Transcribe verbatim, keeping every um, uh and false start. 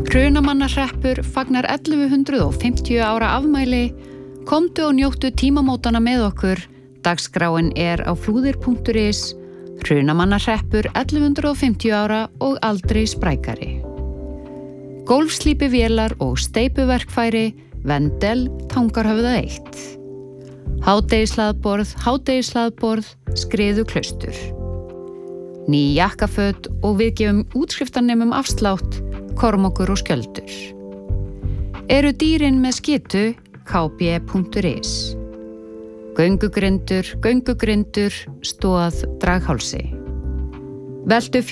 Hrunamannahreppur fagnar ellefu hundruð fimmtíu ára afmæli. Komdu og njóttu tímamótanna með okkur. Dagskráin er á flúðir punktur is. Hrunamannahreppur ellefu hundruð fimmtíu ára og aldrei sprækari. Gólfslípivélar og steypuverkfæri, Vendel, Tangarhöfða eitt. Hádegishlaðborð, hádegishlaðborð, Skriðuklaustur. Ný jakkaföt og við gefum útskriftarnemum afslátt, Kormákur og Skjöldur. Eru dýrin með skitu, k b punktur is. Göngugrindur, göngugrindur, Stoð, Draghálsi. Veltu